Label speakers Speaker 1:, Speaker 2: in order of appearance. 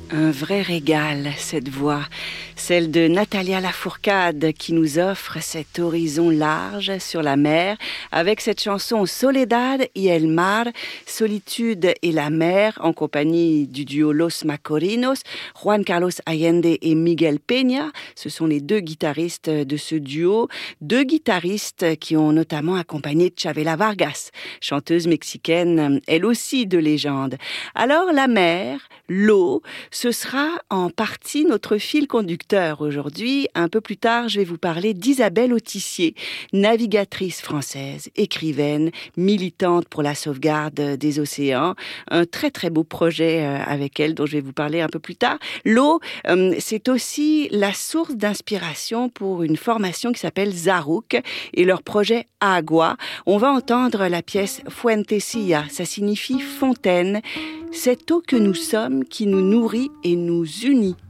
Speaker 1: Un vrai régal, cette voix, celle de Natalia Lafourcade qui nous offre cet horizon large sur la mer avec cette chanson Soledad y el mar, Solitude et la mer, en compagnie du duo Los Macorinos, Juan Carlos Allende et Miguel Peña. Ce sont les deux guitaristes de ce duo, deux guitaristes qui ont notamment accompagné Chavela Vargas, chanteuse mexicaine, elle aussi de légende. Alors la mer, l'eau, ce sera en partie notre fil conducteur aujourd'hui. Un peu plus tard, je vais vous parler d'Isabelle Autissier, navigatrice française, écrivaine, militante pour la sauvegarde des océans. Un très très beau projet avec elle dont je vais vous parler un peu plus tard. L'eau, c'est aussi la source d'inspiration pour une formation qui s'appelle Zarouk et leur projet Agua. On va entendre la pièce Fuentecilla, ça signifie fontaine. Cette eau que nous sommes qui nous nourrit et nous unit.